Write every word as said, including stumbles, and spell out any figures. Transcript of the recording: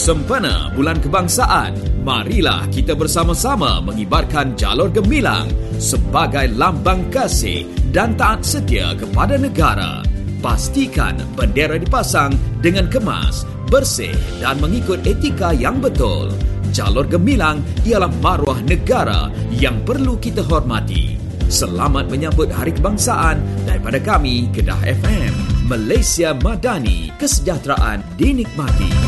Sempena Bulan Kebangsaan, marilah kita bersama-sama mengibarkan jalur gemilang sebagai lambang kasih dan taat setia kepada negara. Pastikan bendera dipasang dengan kemas, bersih dan mengikut etika yang betul. Jalur gemilang ialah maruah negara yang perlu kita hormati. Selamat menyambut Hari Kebangsaan daripada kami, Kedah F M. Malaysia Madani, kesejahteraan dinikmati.